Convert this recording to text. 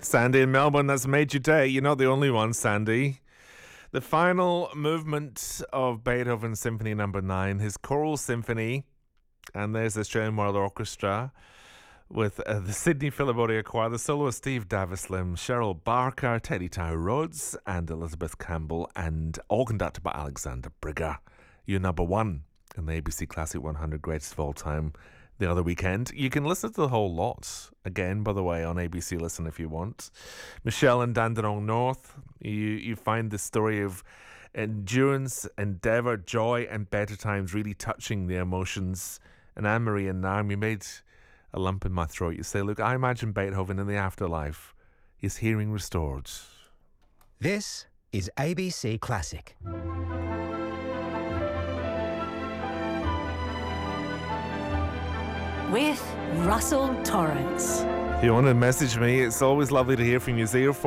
Sandy in Melbourne, that's made your day. You're not the only one, Sandy. The final movement of Beethoven's Symphony No. 9, his choral symphony, and there's the Australian World Orchestra with the Sydney Philharmonia Choir, the soloist Steve Davislim, Cheryl Barker, Teddy Tau Rhodes, and Elizabeth Campbell, and all conducted by Alexander Brigger. You're number one in the ABC Classic 100 Greatest of All Time the other weekend. You can listen to the whole lot again, by the way, on ABC Listen if you want. Michelle in Dandenong North, you find the story of endurance, endeavour, joy and better times really touching the emotions. And Anne-Marie and Nairn, you made a lump in my throat. You say, look, I imagine Beethoven in the afterlife, his hearing restored. This is ABC Classic. With Russell Torrance. If you want to message me, it's always lovely to hear from you.